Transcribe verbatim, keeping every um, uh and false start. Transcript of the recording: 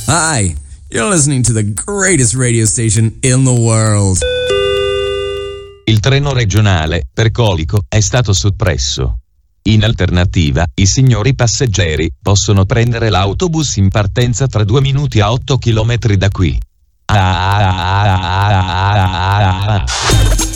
Hi, you're listening to the greatest radio station in the world. Il treno regionale, per Colico, è stato soppresso. In alternativa, i signori passeggeri possono prendere l'autobus in partenza tra due minuti a otto chilometri da qui. Ah, ah, ah, ah, ah, ah, ah.